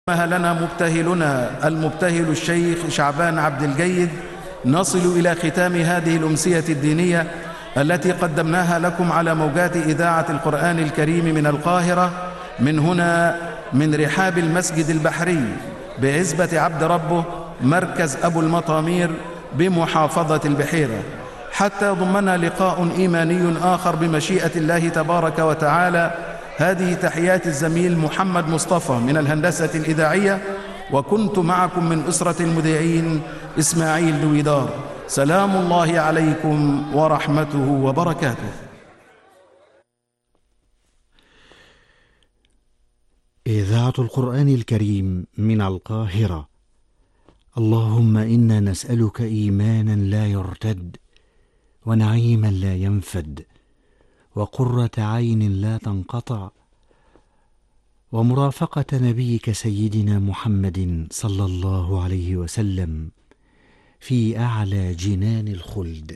لنا مبتهلنا المبتهل الشيخ شعبان عبد الجيد. نصل إلى ختام هذه الأمسية الدينية التي قدمناها لكم على موجات إذاعة القرآن الكريم من القاهرة، من هنا من رحاب المسجد البحري بعزبة عبد ربه مركز أبو المطامير بمحافظة البحيرة، حتى ضمنا لقاء إيماني آخر بمشيئة الله تبارك وتعالى. هذه تحيات الزميل محمد مصطفى من الهندسة الإذاعية، وكنت معكم من أسرة المذيعين إسماعيل دويدار. سلام الله عليكم ورحمته وبركاته. إذاعة القرآن الكريم من القاهرة. اللهم إنا نسألك إيمانا لا يرتد، ونعيما لا ينفد، وقرة عين لا تنقطع، ومرافقة نبيك سيدنا محمد صلى الله عليه وسلم في أعلى جنان الخلد.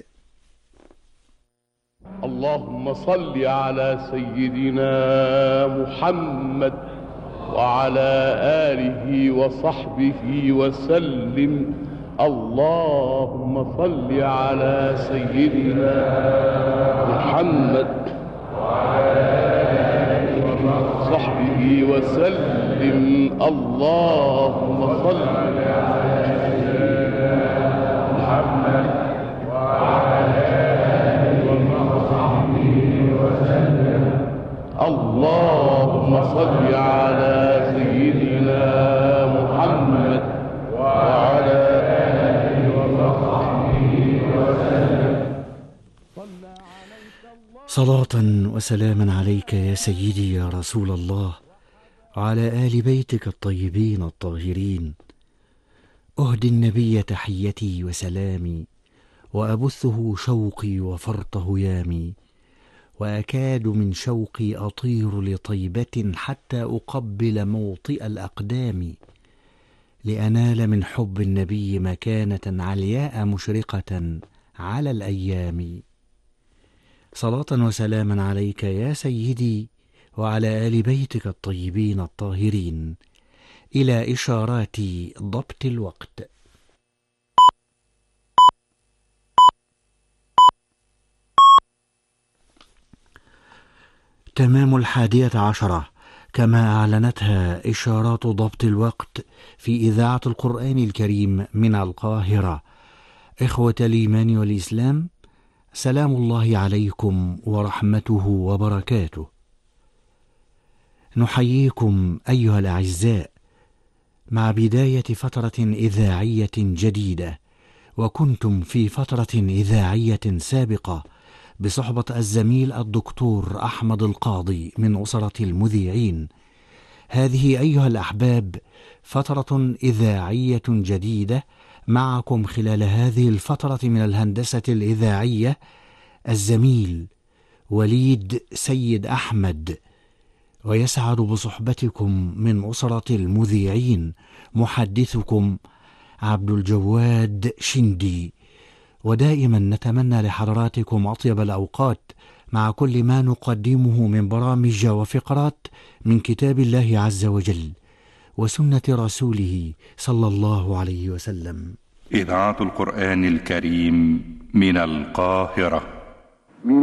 اللهم صل على سيدنا محمد وعلى آله وصحبه وسلم. اللهم صل على سيدنا محمد وعلى آله وصحبه وسلم. اللهم صل على سيدنا محمد وعلى آله وصحبه وسلم. اللهم صل على سيدنا محمد وعلى آله وصحبه وسلم. صلاة وسلاما عليك يا سيدي يا رسول الله، وعلى آل بيتك الطيبين الطاهرين. أهدي النبي تحيتي وسلامي، وأبثه شوقي وفرط هيامي، وأكاد من شوقي أطير لطيبة حتى أقبل موطئ الأقدام، لأنال من حب النبي مكانة علياء مشرقة على الأيام. صلاة وسلاما عليك يا سيدي وعلى آل بيتك الطيبين الطاهرين. إلى إشارات ضبط الوقت. تمام 11 كما أعلنتها إشارات ضبط الوقت في إذاعة القرآن الكريم من القاهرة. إخوة الإيمان والإسلام، سلام الله عليكم ورحمته وبركاته. نحييكم أيها الأعزاء مع بداية فترة إذاعية جديدة، وكنتم في فترة إذاعية سابقة بصحبة الزميل الدكتور أحمد القاضي من أسرة المذيعين. هذه أيها الأحباب فترة إذاعية جديدة معكم خلال هذه الفترة من الهندسة الإذاعية الزميل وليد سيد أحمد، ويسعد بصحبتكم من أسرة المذيعين محدثكم عبد الجواد شندي. ودائما نتمنى لحضراتكم أطيب الأوقات مع كل ما نقدمه من برامج وفقرات من كتاب الله عز وجل وسنة رسوله صلى الله عليه وسلم. إذاعة القرآن الكريم من القاهرة.